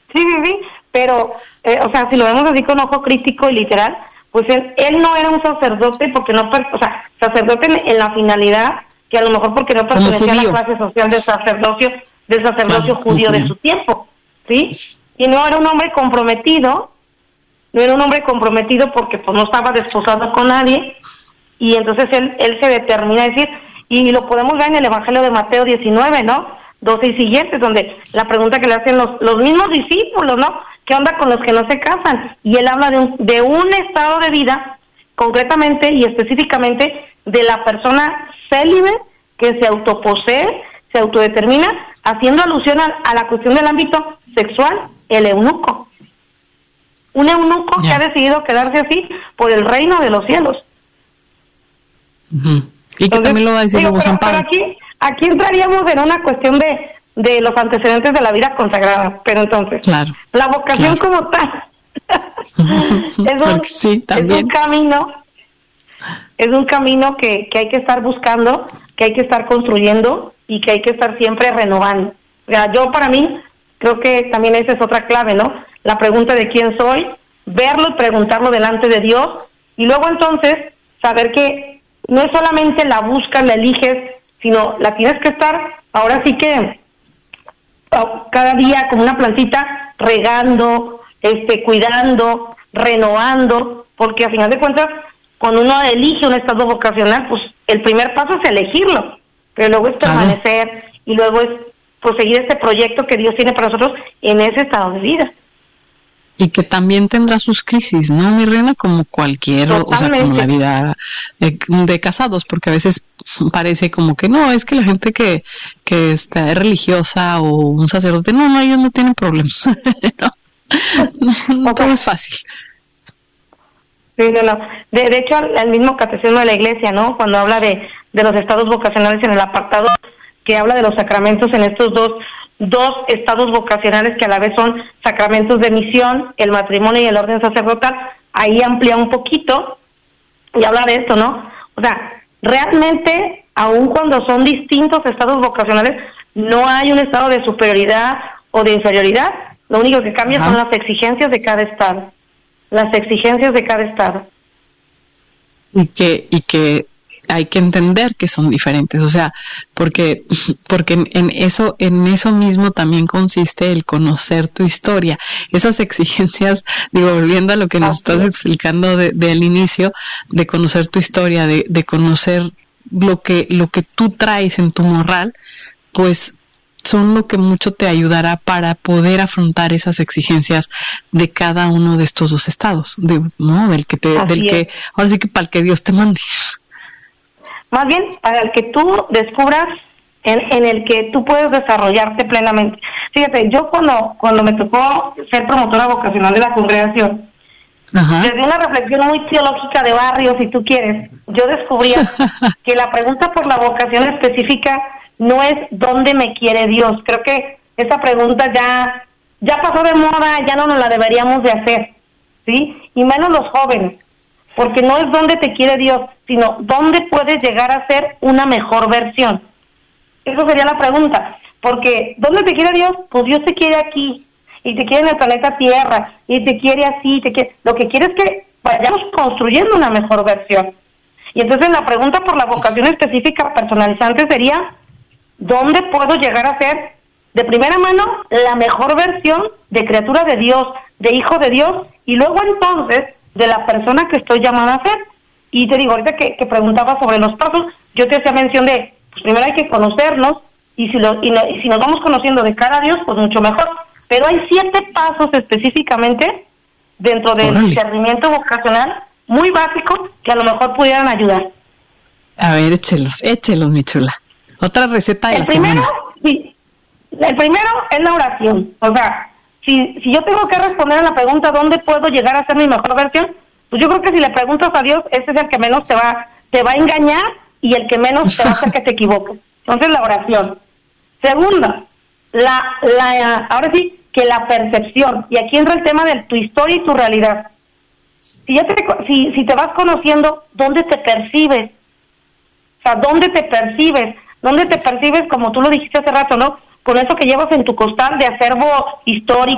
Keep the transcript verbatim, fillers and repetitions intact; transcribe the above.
Sí, sí, sí, pero, eh, o sea, si lo vemos así con ojo crítico y literal, pues él, él no era un sacerdote porque no, per- o sea, sacerdote en, en la finalidad, que a lo mejor porque no pertenecía a la clase social del sacerdocio, del sacerdocio Claro, judío de judío. su tiempo, ¿sí? Y no era un hombre comprometido, no era un hombre comprometido porque pues no estaba desposado con nadie, y entonces él, él se determina a decir, y lo podemos ver en el Evangelio de Mateo diecinueve, ¿no? doce y siguientes, donde la pregunta que le hacen los, los mismos discípulos, ¿no? ¿Qué onda con los que no se casan? Y él habla de un, de un estado de vida, concretamente y específicamente, de la persona célibe que se autoposee, se autodetermina, haciendo alusión a, a la cuestión del ámbito sexual, el eunuco. Un eunuco yeah. que ha decidido quedarse así por el reino de los cielos. Uh-huh. Y Entonces, que también lo va a decir digo, San pero, Pablo. Pero aquí, aquí entraríamos en una cuestión de, de los antecedentes de la vida consagrada. Pero entonces, claro, la vocación claro. como tal es, un, sí, es un camino, es un camino que, que hay que estar buscando, que hay que estar construyendo y que hay que estar siempre renovando. O sea, yo para mí creo que también esa es otra clave, ¿no? La pregunta de quién soy, verlo y preguntarlo delante de Dios, y luego entonces saber que no es solamente la buscas, la eliges, sino la tienes que estar, ahora sí que cada día como una plantita, regando, este, cuidando, renovando, porque a final de cuentas, cuando uno elige un estado vocacional, pues el primer paso es elegirlo, pero luego es permanecer, ah. y luego es proseguir este proyecto que Dios tiene para nosotros en ese estado de vida. Y que también tendrá sus crisis, ¿no, mi reina? Como cualquier, Totalmente. O sea, como la vida de, de casados, porque a veces parece como que no, es que la gente que, que está religiosa o un sacerdote, no, no, ellos no tienen problemas. no, no, no todo es fácil. Sí, no, no. De, de hecho, el mismo catecismo de la Iglesia, ¿no? Cuando habla de, de los estados vocacionales en el apartado que habla de los sacramentos en estos dos dos estados vocacionales que a la vez son sacramentos de misión, el matrimonio y el orden sacerdotal, ahí amplía un poquito y habla de esto, ¿no? O sea, realmente, aun cuando son distintos estados vocacionales, no hay un estado de superioridad o de inferioridad, lo único que cambia Ajá. son las exigencias de cada estado, las exigencias de cada estado. Y que, y que hay que entender que son diferentes, o sea, porque porque en, en eso en eso mismo también consiste el conocer tu historia. Esas exigencias, digo, volviendo a lo que nos Así estás es. explicando de, del inicio, de conocer tu historia, de, de conocer lo que lo que tú traes en tu morral, pues son lo que mucho te ayudará para poder afrontar esas exigencias de cada uno de estos dos estados, de, ¿no? Del que te, Así del es. que, ahora sí que para el que Dios te mande. Más bien, para el que tú descubras en, en el que tú puedes desarrollarte plenamente. Fíjate, yo cuando cuando me tocó ser promotora vocacional de la congregación, Ajá. desde una reflexión muy teológica de barrio, si tú quieres, yo descubría que la pregunta por la vocación específica no es ¿dónde me quiere Dios? Creo que esa pregunta ya ya pasó de moda, ya no nos la deberíamos de hacer, ¿sí? Y menos los jóvenes. Porque no es dónde te quiere Dios, sino dónde puedes llegar a ser una mejor versión. Eso sería la pregunta. Porque ¿dónde te quiere Dios? Pues Dios te quiere aquí, y te quiere en el planeta Tierra, y te quiere así, te quiere... Lo que quiere es que vayamos construyendo una mejor versión. Y entonces la pregunta por la vocación específica personalizante sería, ¿dónde puedo llegar a ser, de primera mano, la mejor versión de criatura de Dios, de hijo de Dios, y luego entonces de la persona que estoy llamada a ser? Y te digo, ahorita que, que preguntaba sobre los pasos, yo te hacía mención de, pues primero hay que conocernos, y si, lo, y, lo, y si nos vamos conociendo de cara a Dios, pues mucho mejor. Pero hay siete pasos específicamente dentro del Órale. discernimiento vocacional, muy básicos, que a lo mejor pudieran ayudar. A ver, échelos, échelos, mi chula. Otra receta de el la primero, semana. Sí, el primero es la oración, o sea, Si, si yo tengo que responder a la pregunta ¿dónde puedo llegar a ser mi mejor versión? Pues yo creo que si le preguntas a Dios, ese es el que menos te va te va a engañar y el que menos te va a hacer que te equivoques. Entonces, la oración. Segunda, la, la ahora sí, que la percepción. Y aquí entra el tema de tu historia y tu realidad. Si, ya te, si, si te vas conociendo, ¿dónde te percibes? O sea, ¿dónde te percibes? ¿Dónde te percibes, como tú lo dijiste hace rato, ¿no? Con eso que llevas en tu costal de acervo histórico,